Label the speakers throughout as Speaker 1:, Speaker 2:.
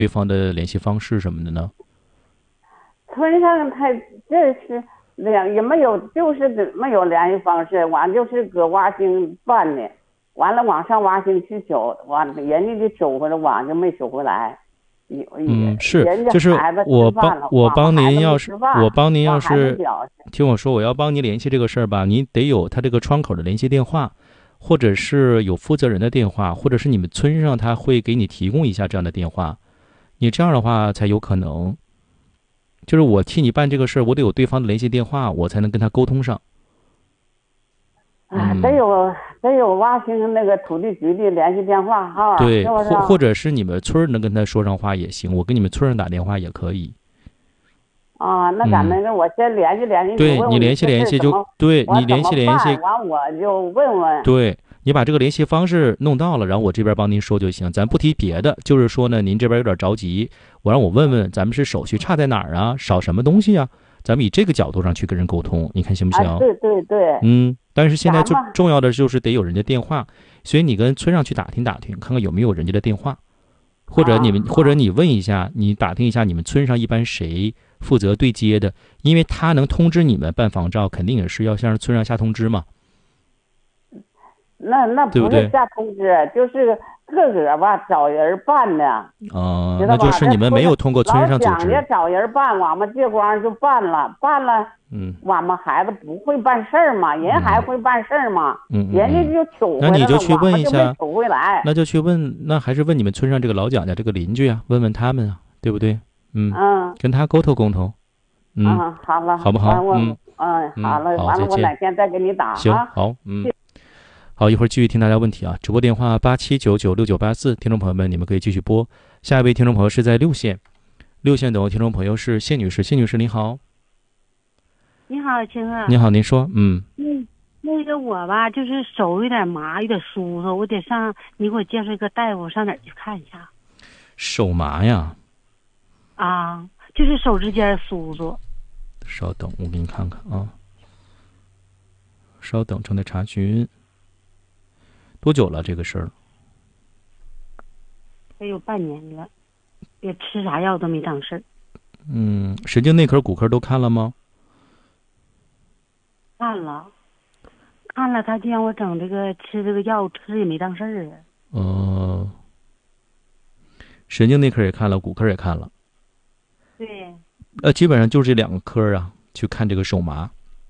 Speaker 1: 对方的联系方式什么的呢？
Speaker 2: 村上他这是也没有，就是没有联系方式，完就是搁瓦星办的，完了往上瓦星去取，完人家就取回来，完就没取回来。
Speaker 1: 是，
Speaker 2: 人家
Speaker 1: 就是
Speaker 2: 孩子
Speaker 1: 我
Speaker 2: 吃饭了，
Speaker 1: 帮您要是
Speaker 2: 还没表示
Speaker 1: 听我说，我要帮您联系这个事儿吧，您得有他这个窗口的联系电话，或者是有负责人的电话，或者是你们村上他会给你提供一下这样的电话，你这样的话才有可能。就是我替你办这个事儿，我得有对方的联系电话，我才能跟他沟通上。
Speaker 2: 得有瓦星那个土地局的联系电话号，
Speaker 1: 对，
Speaker 2: 是不是？
Speaker 1: 或者是你们村能跟他说上话也行，我跟你们村上打电话也可以。
Speaker 2: 那咱们我先联系联系。
Speaker 1: 对，你联系联系就对，你联系联系，
Speaker 2: 完我就问问。
Speaker 1: 对，你把这个联系方式弄到了，然后我这边帮您说就行，咱不提别的，就是说呢，您这边有点着急，我让我问问咱们是手续差在哪儿啊，少什么东西啊，咱们以这个角度上去跟人沟通，你看行不行？
Speaker 2: 对。
Speaker 1: 但是现在最重要的就是得有人家电话，所以你跟村上去打听打听，看看有没有人家的电话，或者你问一下，你打听一下你们村上一般谁负责对接的，因为他能通知你们办房照，肯定也是要向村上下通知嘛。
Speaker 2: 那不是下通知，就是自个儿吧找人办的。
Speaker 1: 那就是你们没有通过村上组织。
Speaker 2: 老想着找人办，我们这光就办了。我们孩子不会办事儿嘛，人还会办事儿嘛。人家就取回来了，
Speaker 1: 那你就去问一下，
Speaker 2: 取回来。
Speaker 1: 那就去问，那还是问你们村上这个老蒋家这个邻居啊，问问他们啊，对不对？跟他沟通沟通。
Speaker 2: 好了，
Speaker 1: 好不好？
Speaker 2: 好了，完了我哪天再给你打。
Speaker 1: 行，好，好，一会儿继续听大家问题啊！直播电话87996984，听众朋友们，你们可以继续拨。下一位听众朋友是在6线等候听众朋友是谢女士，谢女士你好。
Speaker 3: 你好，青哥。
Speaker 1: 你好，您说。
Speaker 3: 那个我吧，就是手有点麻，有点舒服，我得上，你给我介绍一个大夫，上哪儿去看一下？
Speaker 1: 手麻呀？
Speaker 3: 就是手指尖酥酥。
Speaker 1: 稍等，我给你看看啊。稍等，正在查询。多久了这个事儿？
Speaker 3: 得有半年了，也吃啥药都没当事儿。
Speaker 1: 神经内科、骨科都看了吗？
Speaker 3: 看了，他就让我整这个吃这个药，吃也没当事儿啊。
Speaker 1: 神经内科也看了，骨科也看了。
Speaker 3: 对。
Speaker 1: 基本上就是这2个科啊，去看这个手麻。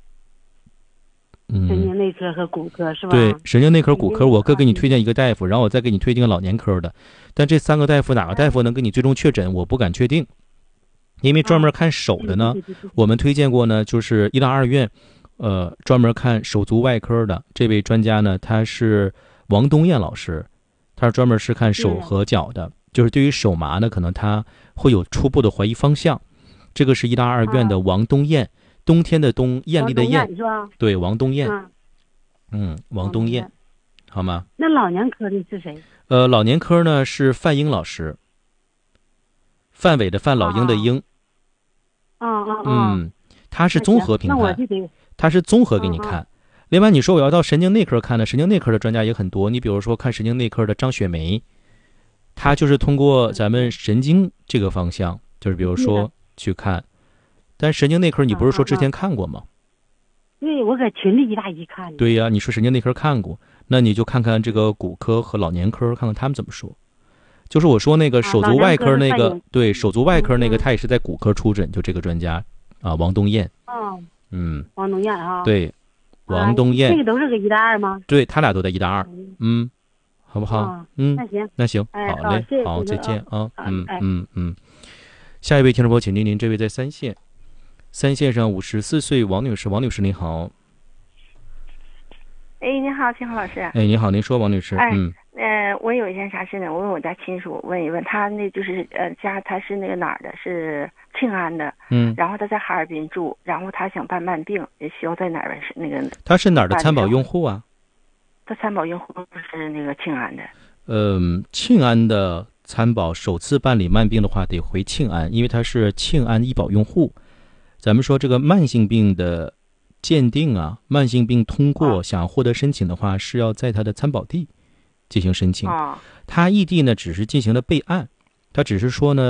Speaker 3: 神经内科和骨科是吧？
Speaker 1: 对，神经内科、骨科，我各给你推荐一个大夫，然后我再给你推荐个老年科的。但这3个大夫哪个大夫能给你最终确诊，我不敢确定。因为专门看手的呢，我们推荐过呢，就是医大2院，专门看手足外科的这位专家呢，他是王东燕老师，他是专门是看手和脚的，就是对于手麻呢，可能他会有初步的怀疑方向。这个是医大2院的王东燕。冬天的冬，艳丽的艳，对，王东燕，王东燕，好吗？
Speaker 3: 那老年科的是谁？
Speaker 1: 老年科呢是范英老师，范伟的范，老鹰的鹰。他是综合评判，他是综合给你看。另外，你说我要到神经内科看呢，神经内科的专家也很多。你比如说看神经内科的张雪梅，他就是通过咱们神经这个方向，就是比如说去看。但神经内科你不是说之前看过吗？
Speaker 3: 对，我搁群里一大一看。
Speaker 1: 对呀，你说神经内科看过，那你就看看这个骨科和老年科，看看他们怎么说。就是我说那个手足外科那个，对，手足外科那个，他也是在骨科出诊，就这个专家啊，王东燕。
Speaker 3: 王东燕啊。
Speaker 1: 对，王东燕。
Speaker 3: 这个都是个医大2吗？
Speaker 1: 对，他俩都在医大2。好不好？那行，好嘞，好，再见啊。下一位听众朋友，请您这位在3线。3线上54岁王女士，王女士您好。
Speaker 4: 你好，秦昊老师。
Speaker 1: 你好，您说，王女士。
Speaker 4: 我有一件啥事呢？我问我家亲属问一问，他那就是家他是那个哪儿的？是庆安的。然后他在哈尔滨住，然后他想办慢病，也需要在哪儿那个？
Speaker 1: 他是哪儿的参保用户啊？
Speaker 4: 他参保用户是那个庆安的。
Speaker 1: 庆安的参保首次办理慢病的话，得回庆安，因为他是庆安医保用户。咱们说这个慢性病的鉴定啊，慢性病通过想获得申请的话，是要在他的参保地进行申请。他异地呢只是进行了备案， 他只是说呢